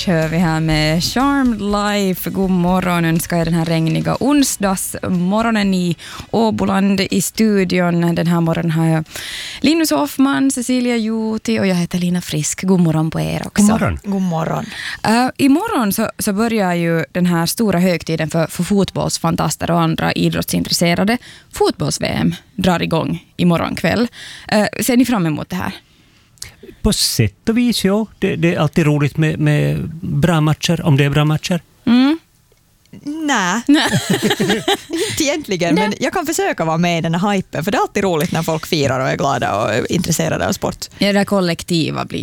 Kör vi här med Charmed Life. God morgon önskar jag den här regniga onsdagsmorgonen i Åboland i studion. Den här morgonen har jag Linus Hoffman, Cecilia Juti och jag heter Lina Frisk. God morgon på er också. God morgon. God morgon. Imorgon så börjar ju den här stora högtiden för fotbollsfantaster och andra idrottsintresserade. Fotbolls-VM drar igång imorgon kväll. Ser ni fram emot det här? På sätt och vis, ja. Det är alltid roligt med bra matcher, om det är bra matcher. Nej, inte egentligen, men jag kan försöka vara med i den här hypen, för det är alltid roligt när folk firar och är glada och är intresserade av sport. Ja, det där kollektiva blir